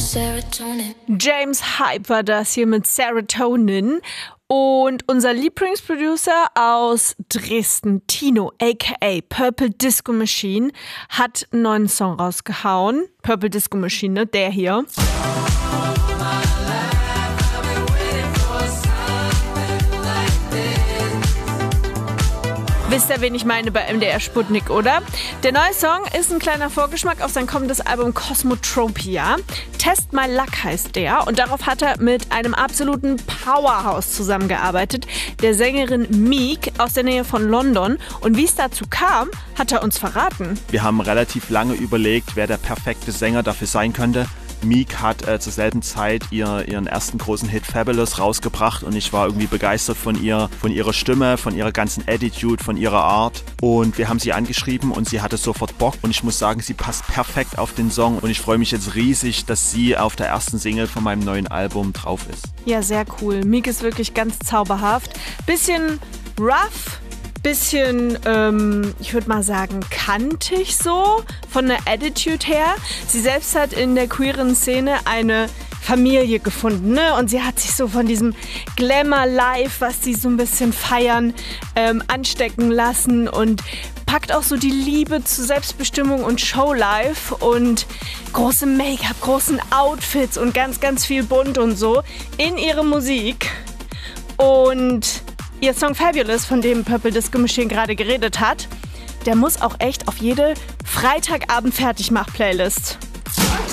James Hype war das hier mit Serotonin. Und unser Lieblingsproducer aus Dresden, Tino, a.k.a. Purple Disco Machine, hat einen neuen Song rausgehauen. Purple Disco Machine, ne? Der hier. Wisst ihr, wen ich meine bei MDR Sputnik, oder? Der neue Song ist ein kleiner Vorgeschmack auf sein kommendes Album Cosmotropia. Test My Luck heißt der und darauf hat er mit einem absoluten Powerhouse zusammengearbeitet, der Sängerin Meek aus der Nähe von London. Und wie es dazu kam, hat er uns verraten. Wir haben relativ lange überlegt, wer der perfekte Sänger dafür sein könnte. Meek hat zur selben Zeit ihren ersten großen Hit Fabulous rausgebracht und ich war irgendwie begeistert von ihrer Stimme, von ihrer ganzen Attitude, von ihrer Art. Und wir haben sie angeschrieben und sie hatte sofort Bock und ich muss sagen, sie passt perfekt auf den Song und ich freue mich jetzt riesig, dass sie auf der ersten Single von meinem neuen Album drauf ist. Ja, sehr cool. Meek ist wirklich ganz zauberhaft. Bisschen rough. Bisschen, ich würde mal sagen, kantig so, von der Attitude her. Sie selbst hat in der queeren Szene eine Familie gefunden, ne? Und sie hat sich so von diesem Glamour-Life, was sie so ein bisschen feiern, anstecken lassen und packt auch so die Liebe zu Selbstbestimmung und Showlife und große Make-up, großen Outfits und ganz, ganz viel bunt und so in ihre Musik. Und ihr Song Fabulous, von dem Purple Disco Machine gerade geredet hat, der muss auch echt auf jede Freitagabend-Fertigmach-Playlist.